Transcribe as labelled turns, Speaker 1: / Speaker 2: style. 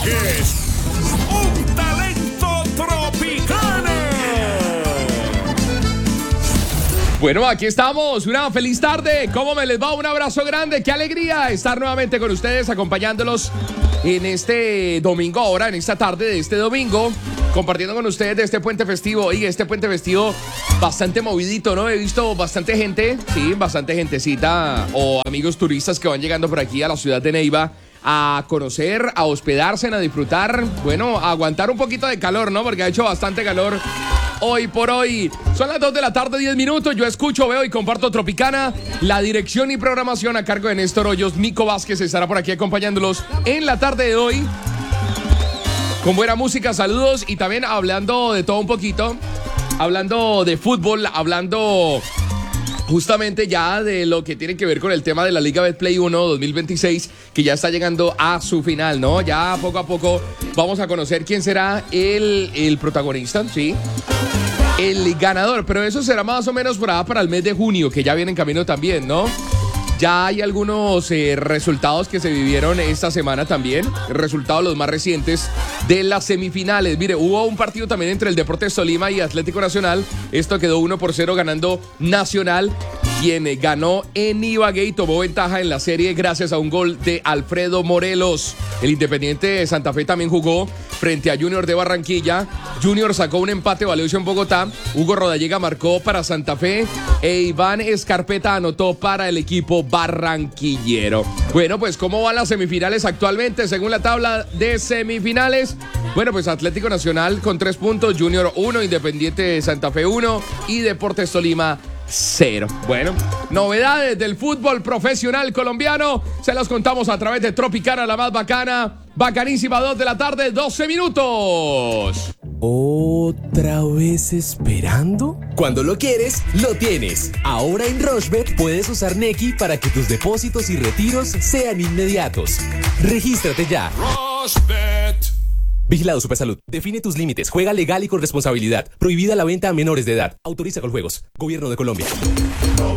Speaker 1: es un talento tropicano.
Speaker 2: Bueno, aquí estamos, una feliz tarde. ¿Cómo me les va? Un abrazo grande, qué alegría estar nuevamente con ustedes, acompañándolos en este domingo, ahora en esta tarde de este domingo, compartiendo con ustedes de este puente festivo. Oye, este puente festivo bastante movidito, ¿no? He visto bastante gente, sí, bastante gentecita o amigos turistas que van llegando por aquí a la ciudad de Neiva a conocer, a hospedarse, a disfrutar, bueno, a aguantar un poquito de calor, ¿no? Porque ha hecho bastante calor hoy por hoy. Son las 2 de la tarde, 10 minutos. Yo escucho, veo y comparto Tropicana. La dirección y programación a cargo de Néstor Hoyos. Nico Vázquez estará por aquí acompañándolos en la tarde de hoy con buena música, saludos y también hablando de todo un poquito, hablando de fútbol, hablando justamente ya de lo que tiene que ver con el tema de la Liga Betplay 1 2026, que ya está llegando a su final, ¿no? Ya poco a poco vamos a conocer quién será el protagonista, ¿sí? El ganador, pero eso será más o menos por allá para el mes de junio, que ya viene en camino también, ¿no? Ya hay algunos resultados que se vivieron esta semana también, resultados los más recientes de las semifinales. Mire, hubo un partido también entre el Deportes Tolima y Atlético Nacional. Esto quedó 1-0 ganando Nacional, quien ganó en Ibagué y tomó ventaja en la serie gracias a un gol de Alfredo Morelos. El Independiente de Santa Fe también jugó frente a Junior de Barranquilla. Junior sacó un empate valioso en Bogotá. Hugo Rodallega marcó para Santa Fe e Iván Escarpeta anotó para el equipo barranquillero. Bueno, pues ¿cómo van las semifinales actualmente según la tabla de semifinales? Bueno, pues Atlético Nacional con 3 puntos, Junior 1, Independiente de Santa Fe 1 y Deportes Tolima 0. Bueno, novedades del fútbol profesional colombiano se las contamos a través de Tropicana, la más bacana, bacanísima, 2 de la tarde, 12 minutos.
Speaker 3: ¿Otra vez esperando? Cuando lo quieres, lo tienes. Ahora en Rochebet puedes usar Nequi para que tus depósitos y retiros sean inmediatos. Regístrate ya.
Speaker 1: Rochebet.
Speaker 3: Vigilado Supersalud. Define tus límites. Juega legal y con responsabilidad. Prohibida la venta a menores de edad. Autoriza con juegos. Gobierno de Colombia.